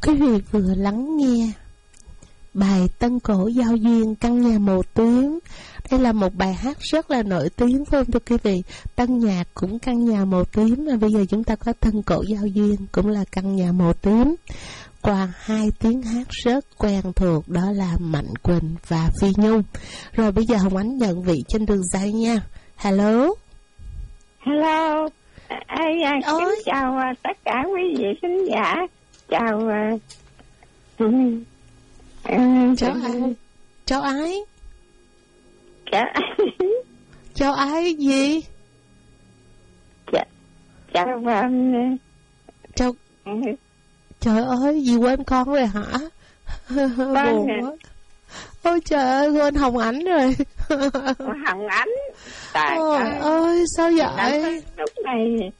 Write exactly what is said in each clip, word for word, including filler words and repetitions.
Quý vị vừa lắng nghe bài Tân Cổ Giao Duyên Căn Nhà Màu Tím. Đây là một bài hát rất là nổi tiếng phải không thưa quý vị? Tân nhạc cũng Căn Nhà Màu Tím, và bây giờ chúng ta có Tân Cổ Giao Duyên cũng là Căn Nhà Màu Tím. Qua hai tiếng hát rất quen thuộc, đó là Mạnh Quỳnh và Phi Nhung. Rồi bây giờ Hồng Ánh nhận vị trên đường dây nha. Hello. Hello. À, à, kính chào uh, tất cả quý vị khán giả. Chào uh, um, um, cháu ai? Cháu ai? Chào cháu ai gì? Chào chào um, cháu trời ơi, gì quên con rồi hả? Buồn quá. Ôi trời ơi, quên Hồng Ánh rồi. Hồng Ánh. Trời ơi ơi, sao vậy? Lúc này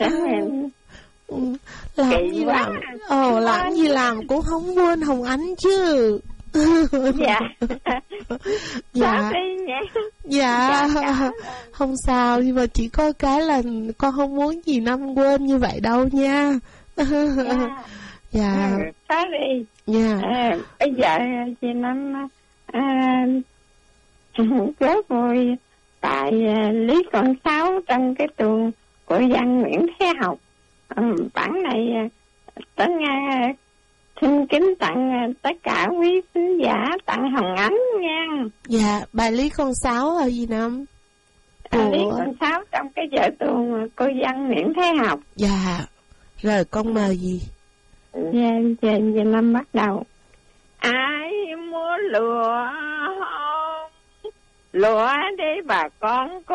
làm gì làm ồ làm gì làm cũng không quên Hồng Ánh chứ. Dạ. Dạ. Dạ. Dạ. Không sao, nhưng mà chỉ có cái là con không muốn gì Năm quên như vậy đâu nha. Dạ. Dạ. Sorry. Dạ. À, bây giờ chị Năm à, rất vui tại uh, Lý Con Sáu trong cái tuồng của văn Nguyễn Thế Học. Um, bản này uh, Tấn uh, xin kính tặng uh, tất cả quý khán giả, tặng Hồng Ánh nha. Dạ, bài Lý Con Sáu là gì Năm? À, Lý Con Sáu trong cái vở tuồng cô văn Nguyễn Thế Học. Dạ. Rồi con mời gì? Dạ, dạ, dạ Năm bắt đầu. Ai mua lụa lụa để bà con có